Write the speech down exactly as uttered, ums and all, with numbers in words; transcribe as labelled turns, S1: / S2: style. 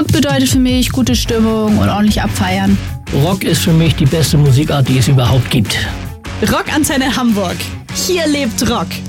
S1: bedeutet für mich gute Stimmung und ordentlich abfeiern.
S2: Rock ist für mich die beste Musikart, die es überhaupt gibt.
S3: Rockantenne Hamburg. Hier lebt Rock.